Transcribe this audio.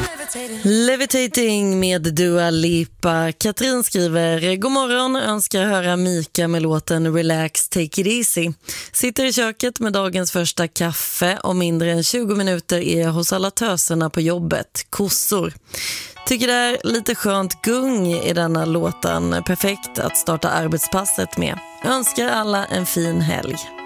Levitating med Dua Lipa. Katrin skriver: god morgon, önskar höra Mika med låten Relax, Take It Easy. Sitter i köket med dagens första kaffe. Om mindre än 20 minuter är jag hos alla töserna på jobbet. Kossor. Tycker det är lite skönt gung i denna låten. Perfekt att starta arbetspasset med. Önskar alla en fin helg.